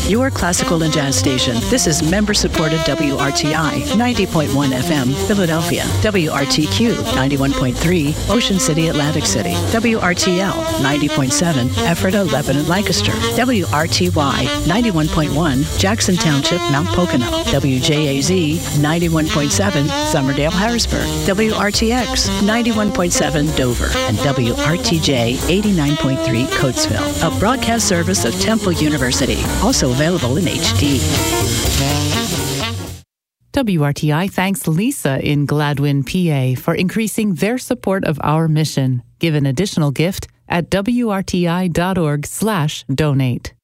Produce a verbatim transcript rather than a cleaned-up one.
your classical and jazz station. This is member-supported W R T I, ninety point one F M, Philadelphia. W R T Q, ninety-one point three, Ocean City, Atlantic City. W R T L, ninety point seven, Ephrata, Lebanon, Lancaster. W R T Y, ninety-one point one, Jackson Township, Mount Pocono. W J A Z, ninety-one point seven, Summerdale, Harrisburg. W R T X, ninety-one point seven, Dover. And W R T J, eighty-nine point three, Coatesville. A broadcast service of Temple University. Also available in H D. W R T I thanks Lisa in Gladwin, P A for increasing their support of our mission. Give an additional gift at W R T I dot org slash donate.